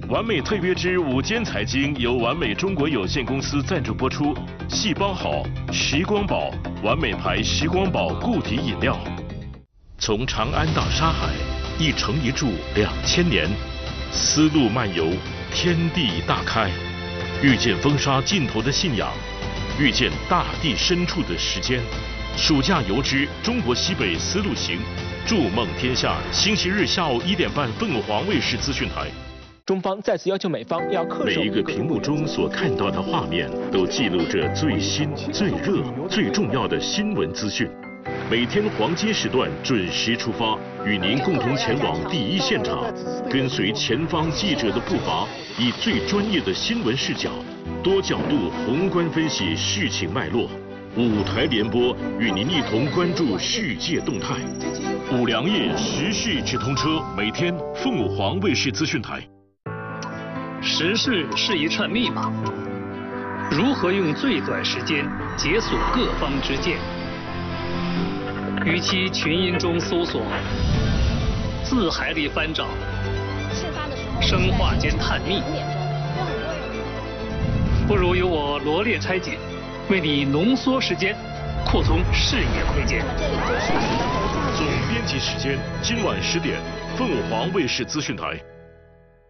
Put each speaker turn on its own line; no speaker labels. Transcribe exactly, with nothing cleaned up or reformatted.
完美特约之午间财经由完美中国有限公司赞助播出。细胞好，时光宝，完美牌时光宝固体饮料。从长安到沙海，一城一柱两千年，丝路漫游，天地大开，遇见风沙尽头的信仰，遇见大地深处的时间。暑假游之中国西北丝路行，筑梦天下。星期日下午一点半，凤凰卫视资讯台。
中方再次要求美方要恪守。
每一个屏幕中所看到的画面，都记录着最新、最热、最重要的新闻资讯。每天黄金时段准时出发，与您共同前往第一现场，跟随前方记者的步伐，以最专业的新闻视角，多角度宏观分析事情脉络。五台联播与您一同关注世界动态。五粮液时事直通车，每天凤凰卫视资讯台。
时事是一串密码，如何用最短时间解锁各方之见？与其群音中搜索，字海里翻找，生化间探秘，不如由我罗列拆解，为你浓缩时间，扩充视野窥见。
总编辑时间今晚十点，凤凰卫视资讯台。